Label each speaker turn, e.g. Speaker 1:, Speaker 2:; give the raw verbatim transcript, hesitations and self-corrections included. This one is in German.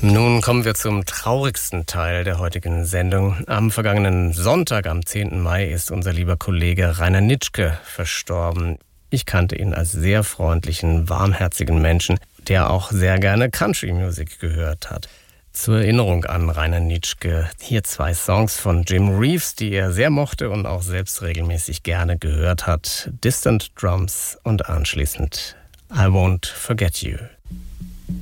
Speaker 1: Nun kommen wir zum traurigsten Teil der heutigen Sendung. Am vergangenen Sonntag, am zehnten Mai, ist unser lieber Kollege Rainer Nitschke verstorben. Ich kannte ihn als sehr freundlichen, warmherzigen Menschen, der auch sehr gerne Country-Musik gehört hat. Zur Erinnerung an Rainer Nitschke hier zwei Songs von Jim Reeves, die er sehr mochte und auch selbst regelmäßig gerne gehört hat. Distant Drums und anschließend I Won't Forget You.